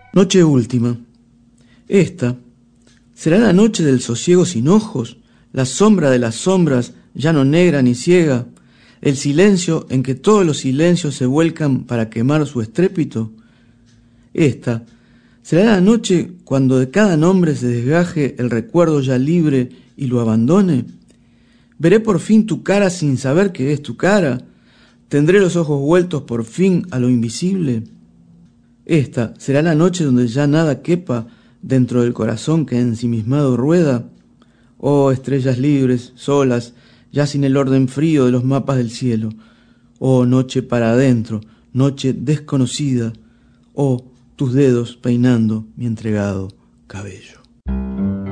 Noche última. Esta será la noche del sosiego sin ojos, la sombra de las sombras, ya no negra ni ciega, el silencio en que todos los silencios se vuelcan para quemar su estrépito. Esta será la noche cuando de cada nombre se desgaje el recuerdo ya libre y lo abandone. Veré por fin tu cara sin saber que es tu cara. Tendré los ojos vueltos por fin a lo invisible. Esta será la noche donde ya nada quepa dentro del corazón que ensimismado rueda. Oh, estrellas libres, solas, ya sin el orden frío de los mapas del cielo. Oh, noche para adentro, noche desconocida. Oh, tus dedos peinando mi entregado cabello.